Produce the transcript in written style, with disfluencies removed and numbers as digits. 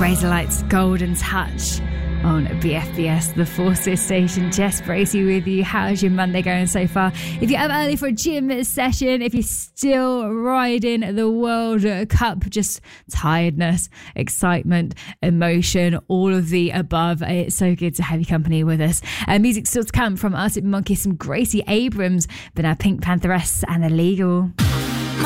Razorlight's Golden Touch on BFBS, the Forces station. Jess Bracey with you. How's your Monday going so far? If you're up early for a gym session, if you're still riding the World Cup, just tiredness, excitement, emotion, all of the above, it's so good to have your company with us. Music still to come from Arctic Monkeys, some Gracie Abrams, but now Pink Pantheress and Illegal.